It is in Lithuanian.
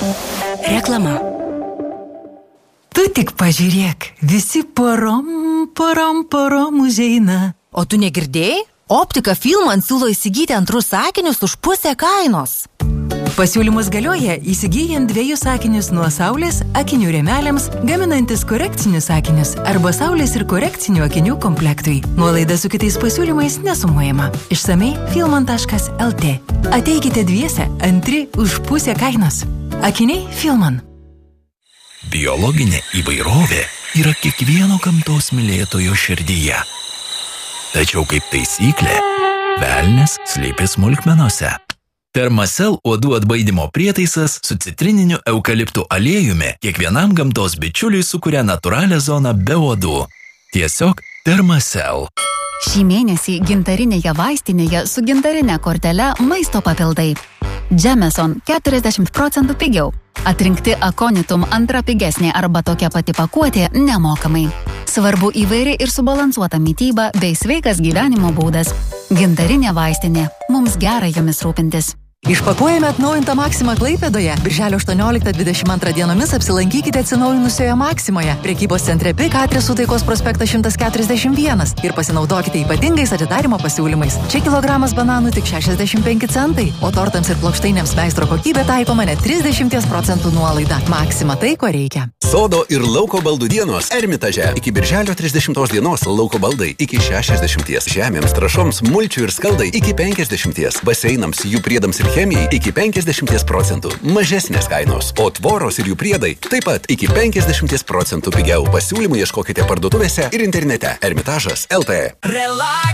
Reklama. Tu tik pažiūrėk, visi porom užeina. O tu negirdėjai? Optika Filman siūlo įsigyti antrus akinius už pusę kainos. Pasiūlymus galioja įsigyjant 2 akinius nuo saulės akinių rėmeliams, gaminantis korekcinius akinius arba saulės ir korekcinių akinių komplektui. Nuolaida su kitais pasiūlymais nesumuojama. Išsamei filman.lt. Ateikite 2, antri už pusę kainos. Akiniai Filman. Biologinė įvairovė yra kiekvieno gamtos mylėtojo širdyje. Tačiau kaip taisyklė, velnias slypi smulkmenose. Thermacell uodų atbaidymo prietaisas su citrininiu eukaliptų aliejumi kiekvienam gamtos bičiuliui sukuria natūralią zoną be uodų. Tiesiog Thermacell. Šį mėnesį gintarinėje vaistinėje su gintarinė kortele maisto papildai. Jameson 40% pigiau. Atrinkti Aconitum antra pigesnė arba tokia pati pakuotė nemokamai. Svarbu įvairi ir subalansuota mityba bei sveikas gyvenimo būdas. Gintarinė vaistinė. Mums gera jomis rūpintis. Išpakuojame atnaujintą Maksimą Klaipėdoje. Birželio 18-22 dienomis apsilankykite atsinaujinusioje Maksimoje. Prekybos centre PIK adresu Taikos prospektas 141 ir pasinaudokite ypatingais atidarymo pasiūlymais. Čia kilogramas bananų tik 65 centai, o tortams ir plokštainėms meistro kokybė taikoma net 30% nuolaida. Maksima tai, ko reikia. Sodo ir lauko baldų dienos Ermitaže. Iki birželio 30 dienos lauko baldai iki 60, žemėms, trąšoms, mulčių ir skaldai iki 50, baseinams, jų priedams ir chemijai iki 50%, mažesnės kainos, o tvoros ir jų priedai taip pat iki 50% pigiau. Pasiūlymų ieškokite parduotuvėse ir internete. Ermitažas LT.